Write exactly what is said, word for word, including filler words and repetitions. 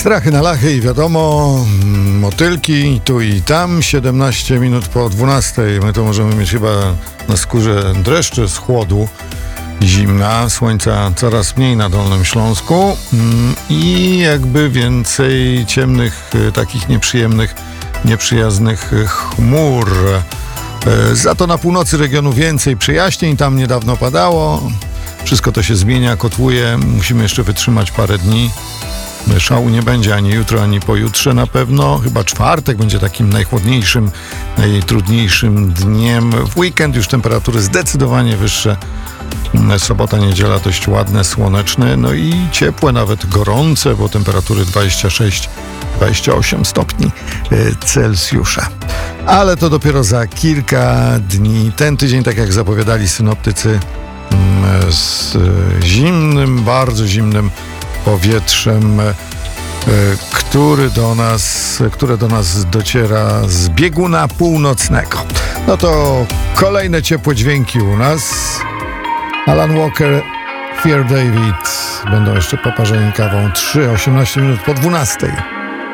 Strachy na lachy i wiadomo, motylki tu i tam, siedemnaście minut po dwunastej. My to możemy mieć chyba na skórze dreszcze z chłodu, zimna, słońca coraz mniej na Dolnym Śląsku i jakby więcej ciemnych, takich nieprzyjemnych, nieprzyjaznych chmur. Za to na północy regionu więcej przejaśnień, tam niedawno padało. Wszystko to się zmienia, kotłuje, musimy jeszcze wytrzymać parę dni. Szału nie będzie ani jutro, ani pojutrze na pewno. Chyba czwartek będzie takim najchłodniejszym, najtrudniejszym dniem. W weekend już temperatury zdecydowanie wyższe. Sobota, niedziela dość ładne, słoneczne, no i ciepłe, nawet gorące, bo temperatury dwadzieścia sześć dwadzieścia osiem stopni Celsjusza. Ale to dopiero za kilka dni. Ten tydzień, tak jak zapowiadali synoptycy, z zimnym, bardzo zimnym powietrzem, który do nas, które do nas dociera z bieguna północnego. No to kolejne ciepłe dźwięki u nas. Alan Walker, Fear David. Będą jeszcze poparzeni kawą. trzy osiemnaście minut po dwunastej.